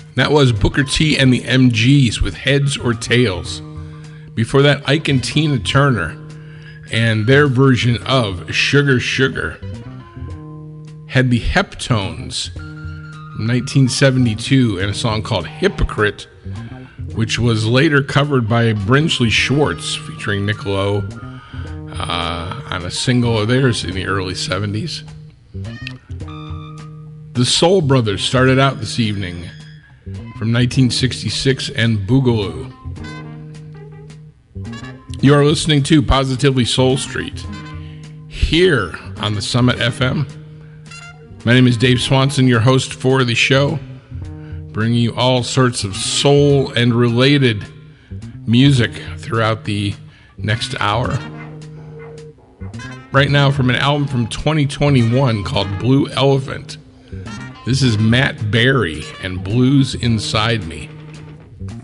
That was Booker T and the MGs with Heads or Tails. Before that, Ike and Tina Turner and their version of Sugar Sugar. Had the Heptones from 1972 and a song called Hypocrite, which was later covered by Brinsley Schwartz featuring Nick Lowe on a single of theirs in the early 70s. The Soul Brothers started out this evening from 1966 and Boogaloo. You are listening to Positively Soul Street here on the Summit FM. My name is Dave Swanson, your host for the show, bringing you all sorts of soul and related music throughout the next hour. Right now, from an album from 2021 called Blue Elephant, this is Matt Berry and Blues Inside Me.